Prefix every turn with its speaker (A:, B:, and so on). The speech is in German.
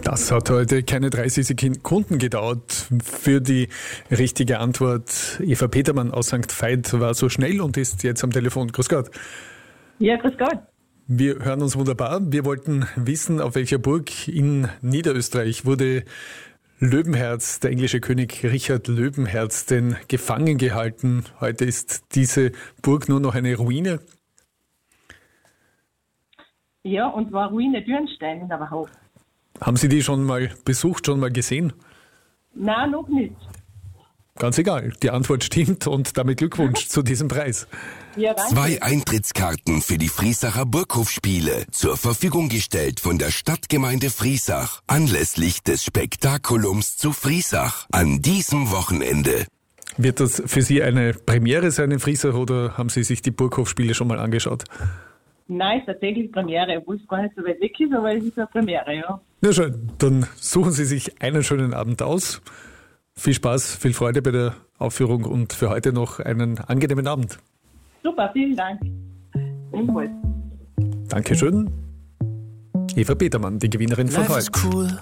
A: Das hat heute keine 30 Sekunden gedauert für die richtige Antwort. Eva Petermann aus St. Veit war so schnell und ist jetzt am Telefon. Grüß Gott.
B: Ja, grüß Gott.
A: Wir hören uns wunderbar. Wir wollten wissen, auf welcher Burg in Niederösterreich wurde Löwenherz, der englische König Richard Löwenherz, denn gefangen gehalten. Heute ist diese Burg nur noch eine Ruine.
B: Ja, und zwar Ruine Dürnstein in der Wachau.
A: Haben Sie die schon mal besucht, schon mal gesehen?
B: Nein, noch nicht.
A: Ganz egal, die Antwort stimmt und damit Glückwunsch zu diesem Preis.
B: Ja, danke.
C: 2 Eintrittskarten für die Friesacher Burghofspiele zur Verfügung gestellt von der Stadtgemeinde Friesach anlässlich des Spektakulums zu Friesach an diesem Wochenende.
A: Wird das für Sie eine Premiere sein in Friesach oder haben Sie sich die Burghofspiele schon mal angeschaut?
B: Nein, es ist tatsächlich Premiere, obwohl es gar nicht so weit weg ist, aber es ist eine Premiere, ja.
A: Ja, schön. Dann suchen Sie sich einen schönen Abend aus. Viel Spaß, viel Freude bei der Aufführung und für heute noch einen angenehmen Abend.
B: Super, vielen Dank. Ebenfalls.
A: Dankeschön. Eva Petermann, die Gewinnerin von
D: Life
A: heute.
D: is cool.